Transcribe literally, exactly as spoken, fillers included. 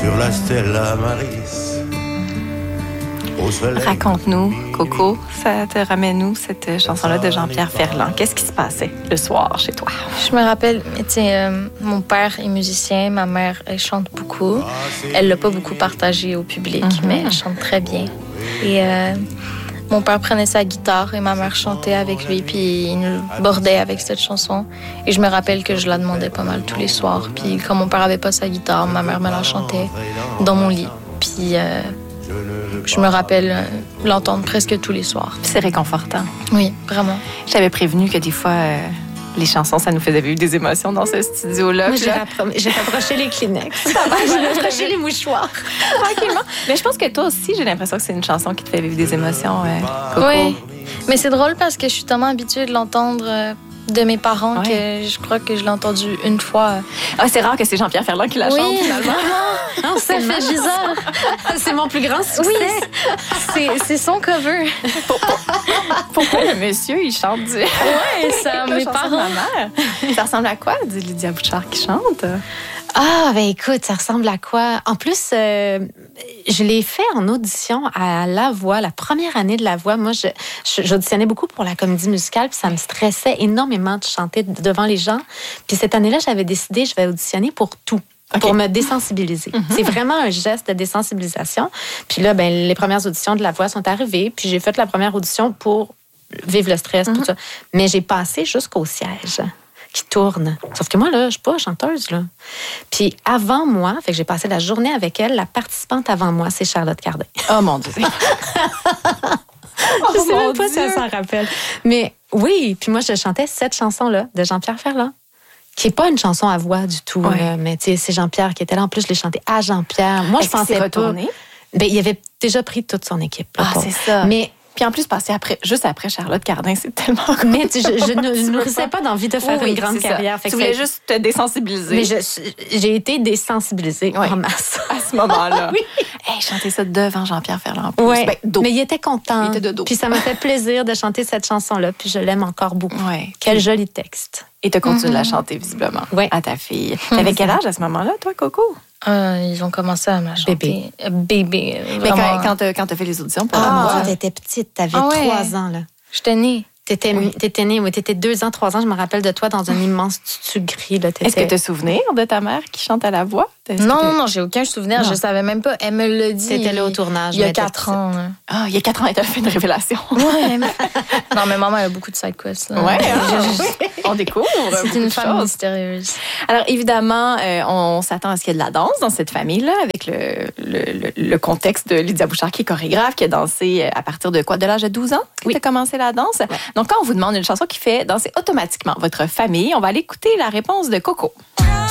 sur la Stella Maris. Raconte-nous, Coco, ça te ramène où, cette chanson-là de Jean-Pierre Ferland? Qu'est-ce qui se passait le soir chez toi? Je me rappelle, tu sais, euh, mon père est musicien, ma mère, elle chante beaucoup. Elle l'a pas beaucoup partagé au public, mm-hmm. mais elle chante très bien. Et euh, mon père prenait sa guitare et ma mère chantait avec lui, puis il nous bordait avec cette chanson. Et je me rappelle que je la demandais pas mal tous les soirs. Puis quand mon père avait pas sa guitare, ma mère me la chantait dans mon lit. Puis... Euh, Je me rappelle l'entendre presque tous les soirs. C'est réconfortant. Oui, vraiment. Je t'avais prévenu que des fois, euh, les chansons, ça nous faisait vivre des émotions dans ce studio-là. Moi, j'ai, rappro- j'ai rapproché les Kleenex. J'ai rapproché les mouchoirs. Tranquillement. Mais je pense que toi aussi, j'ai l'impression que c'est une chanson qui te fait vivre des émotions, euh, Coco. Oui, mais c'est drôle parce que je suis tellement habituée de l'entendre... Euh, de mes parents, ouais. que je crois que je l'ai entendu une fois. Ah, c'est rare que c'est Jean-Pierre Ferland qui la oui, chante, finalement. Non, ça fait bizarre. C'est mon plus grand succès. Oui, c'est, c'est son cover. Pourquoi le monsieur, il chante du... Oui, ça, mes parents. Ma mère. Ça ressemble à quoi, dit Lydia Bouchard qui chante? Ah, ben écoute, ça ressemble à quoi? En plus, euh, je l'ai fait en audition à La Voix, la première année de La Voix. Moi, je, je, j'auditionnais beaucoup pour la comédie musicale, puis ça me stressait énormément de chanter devant les gens. Puis cette année-là, j'avais décidé, je vais auditionner pour tout. Okay. Pour me désensibiliser. Mm-hmm. C'est vraiment un geste de désensibilisation. Puis là, ben, les premières auditions de La Voix sont arrivées, puis j'ai fait la première audition pour vivre le stress, mm-hmm. tout ça. Mais j'ai passé jusqu'au siège qui tourne. Sauf que moi, là, je suis pas chanteuse, là. Puis avant moi, fait que j'ai passé la journée avec elle, la participante avant moi, c'est Charlotte Cardin. Oh mon Dieu! Je sais même pas si elle s'en rappelle. Mais oui, puis moi, je chantais cette chanson-là de Jean-Pierre Ferland, qui n'est pas une chanson à voix du tout, ouais. là, mais c'est Jean-Pierre qui était là. En plus, je l'ai chantée à Jean-Pierre. Moi, Est-ce je pensais pas... retourné? Ben, il avait déjà pris toute son équipe. Là, ah, pour... c'est ça. Mais... Puis en plus, passer après, juste après Charlotte Cardin, c'est tellement... Mais tu, je, je ne nourrissais pas d'envie de faire oui, une grande carrière. Fait tu voulais juste te désensibiliser. Mais je, j'ai été désensibilisée oui. en masse. À ce moment-là. Oui. Hey, chanter ça devant Jean-Pierre Ferland. En plus. Oui, ben, mais il était content. Il était de dos. Puis ça m'a fait plaisir de chanter cette chanson-là, puis je l'aime encore beaucoup. Ouais. Quel joli texte. Et tu continues mm-hmm. de la chanter, visiblement, ouais. à ta fille. T'avais quel âge à ce moment-là, toi, Coco? Euh, ils ont commencé à me chanter. Bébé. Bébé. Mais quand, quand, t'as, quand t'as fait les auditions pour ah, la mon voix... Dieu, t'étais petite, t'avais ah, ouais. trois ans, là. J'étais née. T'étais, oui. t'étais née, oui, t'étais deux ans, trois ans. Je me rappelle de toi dans un immense tutu gris. Là, Est-ce que tu as souvenir de ta mère qui chante à la voix? Est-ce non, non, non, j'ai aucun souvenir. Non. Je savais même pas. Elle me l'a dit. T'étais là au tournage. Il y a quatre ans. Là. Ah, il y a quatre ans, elle t'a fait une révélation. Ouais. Mais... non, mais maman, elle a beaucoup de side quests. Là. Ouais, je... on découvre. C'est une femme choses. Mystérieuse. Alors, évidemment, euh, on s'attend à ce qu'il y ait de la danse dans cette famille-là, avec le, le, le, le contexte de Lydia Bouchard, qui est chorégraphe, qui a dansé à partir de quoi? De l'âge de douze ans? Oui. Tu as commencé la danse? Ouais. Donc, quand on vous demande une chanson qui fait danser automatiquement votre famille, on va aller écouter la réponse de Coco.